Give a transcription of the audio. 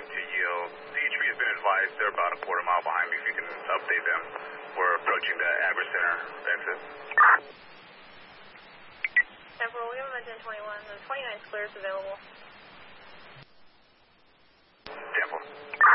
going to yield. Z3 has been advised they're about a quarter mile behind me. If you can update them. We're approaching the Agri Center exit. Temporal, we have a 1021. The 29 clear is available.